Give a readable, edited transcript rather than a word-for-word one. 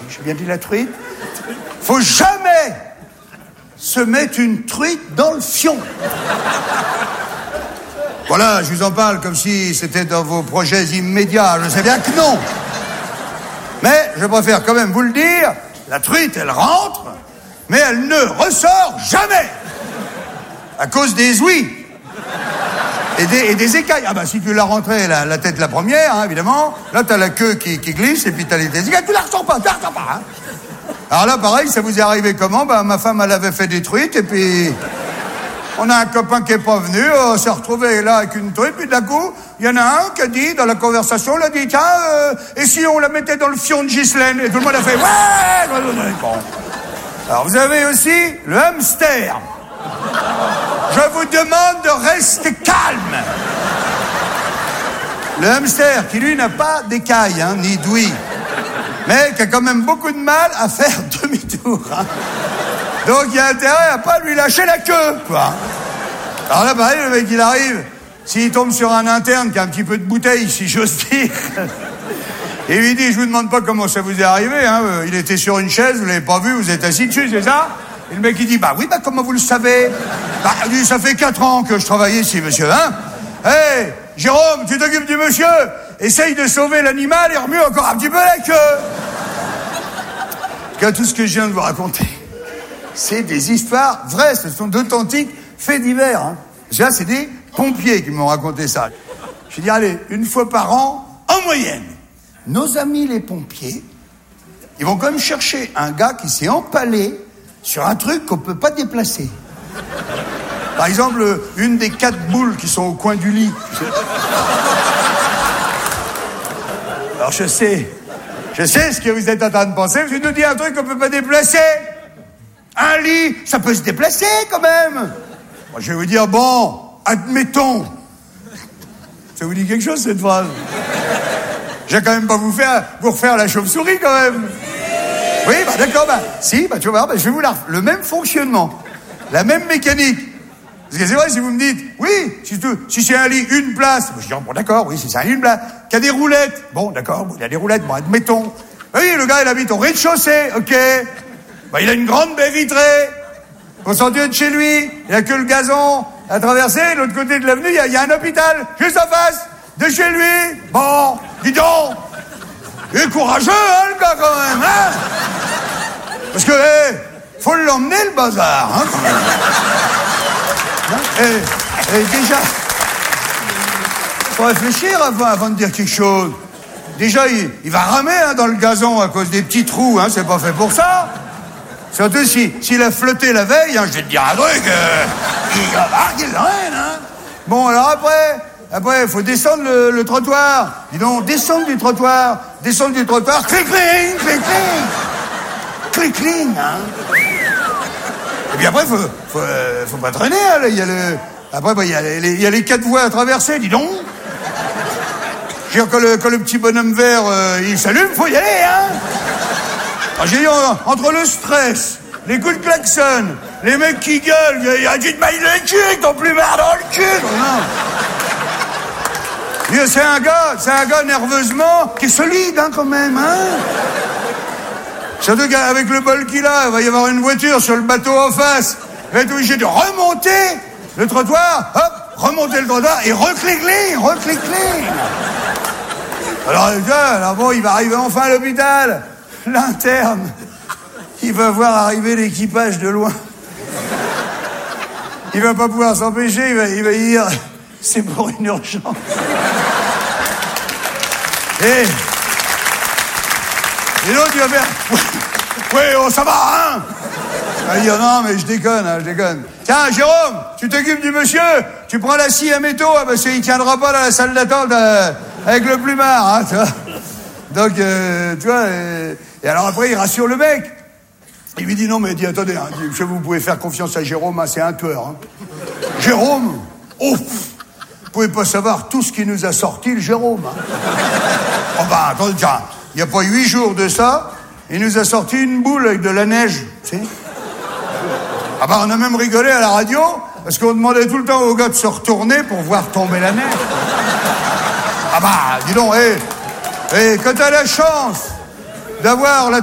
J'ai bien dit la truite. Faut jamais se mettre une truite dans le fion. Voilà, je vous en parle comme si c'était dans vos projets immédiats. Je sais bien que non. Mais je préfère quand même vous le dire, la truite, elle rentre, mais elle ne ressort jamais. À cause des ouïes. Et des écailles. Ah bah si tu l'as rentrée la tête la première, hein, évidemment, là t'as la queue qui glisse, et puis t'as les écailles, tu la ressors pas, hein. Alors là, pareil, ça vous est arrivé comment? Bah ma femme, elle avait fait des truites, et puis... On a un copain qui est pas venu, on s'est retrouvé là avec une truite, puis d'un coup, il y en a un qui a dit, dans la conversation, il a dit, tiens, et si on la mettait dans le fion de Ghislaine? Et tout le monde a fait, ouais! Bon. Alors vous avez aussi le hamster. Je vous demande de rester calme. Le hamster, qui lui n'a pas d'écailles, hein, ni d'ouïe, mais qui a quand même beaucoup de mal à faire demi-tour, hein. Donc il y a intérêt à pas lui lâcher la queue, quoi. Alors là, pareil, le mec, il arrive, s'il tombe sur un interne qui a un petit peu de bouteille, si j'ose dire, et lui dit, je vous demande pas comment ça vous est arrivé, hein, il était sur une chaise, vous l'avez pas vu, vous êtes assis dessus, c'est ça? Et le mec, il dit, bah oui, bah comment vous le savez? Bah, il dit, ça fait 4 ans que je travaille ici, monsieur, hein? Hé, Jérôme, tu t'occupes du monsieur, essaye de sauver l'animal et remue encore un petit peu la queue. Que tout ce que je viens de vous raconter, c'est des histoires vraies, ce sont d'authentiques faits divers, hein. Déjà, c'est des pompiers qui m'ont raconté ça. Je dis, allez, une fois par an, en moyenne, nos amis les pompiers, ils vont quand même chercher un gars qui s'est empalé sur un truc qu'on peut pas déplacer. Par exemple, une des 4 boules qui sont au coin du lit. Alors je sais ce que vous êtes en train de penser, je nous dis un truc qu'on peut pas déplacer. Un lit, ça peut se déplacer quand même. Moi, je vais vous dire, bon, admettons. Ça vous dit quelque chose, cette phrase? Je vais quand même pas vous refaire la chauve-souris, quand même. Oui, bah d'accord, bah, si, bah tu vas voir, bah, je vais vous le même fonctionnement. La même mécanique. Parce que c'est vrai, si vous me dites, oui, si c'est un lit, une place, je dis, bon, d'accord, oui, si c'est un lit, une place, qu'il y a des roulettes, bon, d'accord, il y a des roulettes, bon, admettons. Oui, le gars, il habite au rez-de-chaussée, ok. Bah, il a une grande baie vitrée, au centre de chez lui, il n'y a que le gazon à traverser, de l'autre côté de l'avenue, il y a un hôpital, juste en face, de chez lui. Bon, dis donc, il est courageux, hein, le gars, quand même, hein. Parce que, faut l'emmener, le bazar, hein, quand même. Et déjà, faut réfléchir avant de dire quelque chose. Déjà, il va ramer, hein, dans le gazon à cause des petits trous, hein, c'est pas fait pour ça. Surtout s'il a flotté la veille, hein, je vais te dire un truc, il va marquer le rêve, hein. Bon, alors après, il faut descendre le trottoir. Dis donc, descendre du trottoir, clic-cling, clic-cling, hein. Et puis après, faut pas traîner, hein, il y a après, bah, il y a les 4 voies à traverser, dis donc. Je veux dire, quand le petit bonhomme vert, il s'allume, faut y aller, hein. Alors, j'ai dit, entre le stress, les coups de klaxon, les mecs qui gueulent, il y a du maille le cul, ton plumard dans le cul. Non. C'est un gars nerveusement, qui est solide, hein, quand même, hein. Surtout qu'avec le bol qu'il a, il va y avoir une voiture sur le bateau en face. Il va être obligé de remonter le trottoir, hop, remonter le trottoir et reclic-cling. Alors le gars, bon, il va arriver enfin à l'hôpital. L'interne, il va voir arriver l'équipage de loin. Il va pas pouvoir s'empêcher, il va dire, c'est pour une urgence. Et l'autre, il va faire, oui, oh, ça va, hein. Il va dire, non, mais je déconne. Tiens, Jérôme, tu t'occupes du monsieur, tu prends la scie à métaux, hein, parce qu'il tiendra pas dans la salle d'attente avec le plumard, hein, tu vois. Donc, tu vois, et alors après, il rassure le mec. Il lui dit, non, mais il dit, attendez, hein, monsieur, vous pouvez faire confiance à Jérôme, hein, c'est un tueur, hein. Jérôme, ouf, vous pouvez pas savoir tout ce qui nous a sorti, le Jérôme, hein. Oh, bah, attendez, tiens, il y a pas 8 jours de ça, il nous a sorti une boule avec de la neige, tu sais. Ah bah, on a même rigolé à la radio, parce qu'on demandait tout le temps aux gars de se retourner pour voir tomber la neige. Ah bah, dis donc, quand t'as la chance d'avoir la